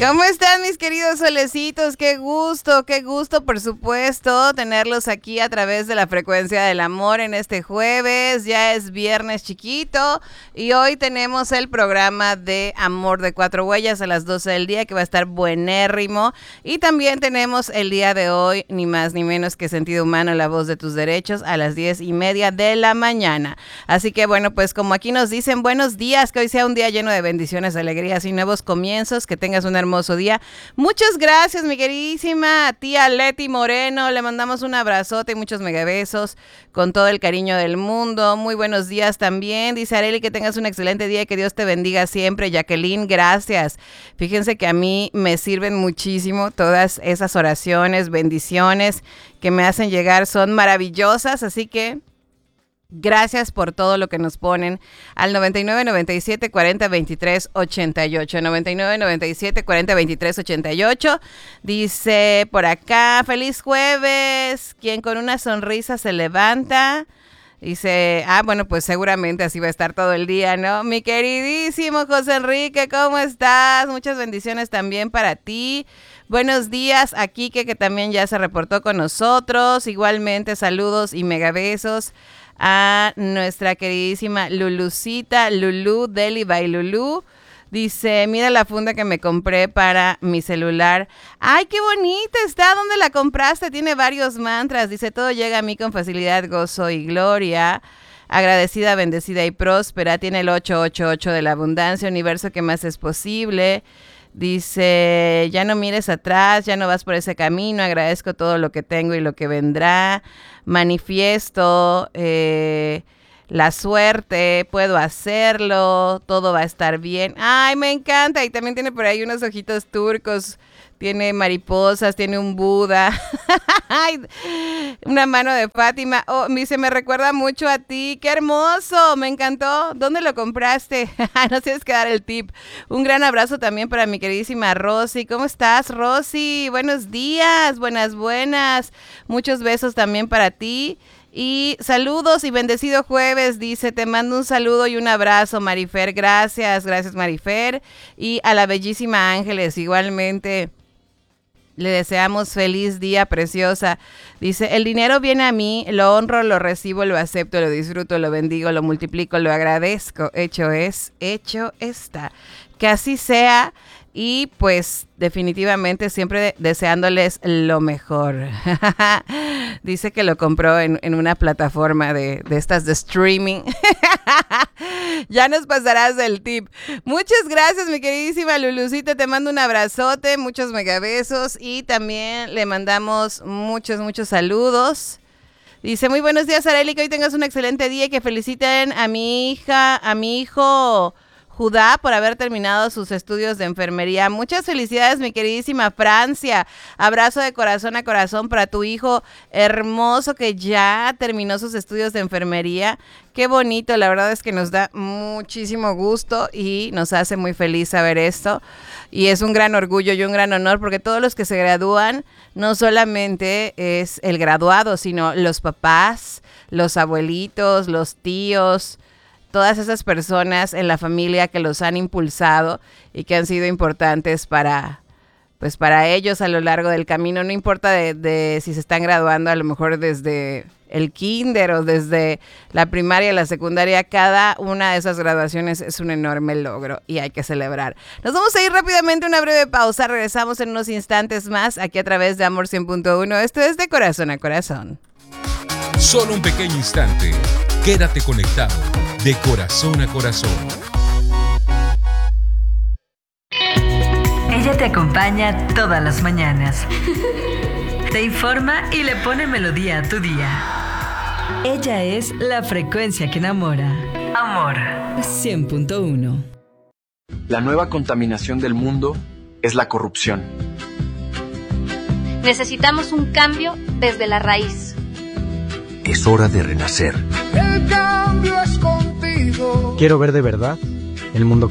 ¿Cómo están mis queridos solecitos? Qué gusto, por supuesto, tenerlos aquí a través de la frecuencia del amor en este jueves. Ya es viernes chiquito y hoy tenemos el programa de Amor de Cuatro Huellas a las 12 del día que va a estar buenérrimo. Y también tenemos el día de hoy, ni más ni menos que Sentido Humano, la voz de tus derechos, a las 10:30 de la mañana. Así que bueno, pues como aquí nos dicen, buenos días, que hoy sea un día lleno de bendiciones, alegrías y nuevos comienzos, que tengas un hermoso día. Muchas gracias, mi queridísima tía Leti Moreno. Le mandamos un abrazote y muchos megabesos con todo el cariño del mundo. Muy buenos días también. Dice Areli que tengas un excelente día y que Dios te bendiga siempre. Jacqueline, gracias. Fíjense que a mí me sirven muchísimo todas esas oraciones, bendiciones que me hacen llegar. Son maravillosas, así que gracias por todo lo que nos ponen al 99 97 40 23 88. 99 97 40 23 88. Dice por acá, feliz jueves. Quien con una sonrisa se levanta. Dice, bueno, pues seguramente así va a estar todo el día, ¿no? Mi queridísimo José Enrique, ¿cómo estás? Muchas bendiciones también para ti. Buenos días a Kike, que también ya se reportó con nosotros. Igualmente, saludos y megabesos a nuestra queridísima Lulucita, Lulu, Deli by Lulu. Dice, mira la funda que me compré para mi celular. ¡Ay, qué bonita está! ¿Dónde la compraste? Tiene varios mantras. Dice, todo llega a mí con facilidad, gozo y gloria. Agradecida, bendecida y próspera. Tiene el 888 de la abundancia, universo que más es posible. Dice, ya no mires atrás, ya no vas por ese camino, agradezco todo lo que tengo y lo que vendrá. Manifiesto la suerte, puedo hacerlo, todo va a estar bien. ¡Ay, me encanta! Y también tiene por ahí unos ojitos turcos, tiene mariposas, tiene un Buda, una mano de Fátima. Oh, se me recuerda mucho a ti, ¡qué hermoso! Me encantó. ¿Dónde lo compraste? No tienes que dar el tip. Un gran abrazo también para mi queridísima Rosy. ¿Cómo estás, Rosy? Buenos días, buenas. Muchos besos también para ti. Y saludos y bendecido jueves, dice, te mando un saludo y un abrazo, Marifer. Gracias Marifer. Y a la bellísima Ángeles, igualmente. Le deseamos feliz día, preciosa. Dice, el dinero viene a mí, lo honro, lo recibo, lo acepto, lo disfruto, lo bendigo, lo multiplico, lo agradezco. Hecho es, hecho está. Que así sea y pues definitivamente siempre deseándoles lo mejor. Dice que lo compró en una plataforma de estas de streaming. Ya nos pasarás el tip. Muchas gracias, mi queridísima Lulucita. Te mando un abrazote, muchos megabesos y también le mandamos muchos saludos. Dice, muy buenos días, Areli, que hoy tengas un excelente día y que feliciten a mi hijo Judá por haber terminado sus estudios de enfermería. Muchas felicidades, mi queridísima Francia. Abrazo de corazón a corazón para tu hijo hermoso que ya terminó sus estudios de enfermería. Qué bonito, la verdad es que nos da muchísimo gusto y nos hace muy feliz saber esto. Y es un gran orgullo y un gran honor porque todos los que se gradúan no solamente es el graduado, sino los papás, los abuelitos, los tíos, todas esas personas en la familia que los han impulsado y que han sido importantes para ellos a lo largo del camino. No importa de si se están graduando a lo mejor desde el kinder o desde la primaria, la secundaria, cada una de esas graduaciones es un enorme logro y hay que celebrar. Nos vamos a ir rápidamente a una breve pausa. Regresamos en unos instantes más aquí a través de Amor 100.1. Esto es De Corazón a Corazón. Solo un pequeño instante. Quédate conectado. De Corazón a Corazón. Ella te acompaña todas las mañanas. Te informa y le pone melodía a tu día. Ella es la frecuencia que enamora. Amor 100.1. La nueva contaminación del mundo es la corrupción. Necesitamos un cambio desde la raíz. Es hora de renacer. El cambio es contigo. Quiero ver de verdad el mundo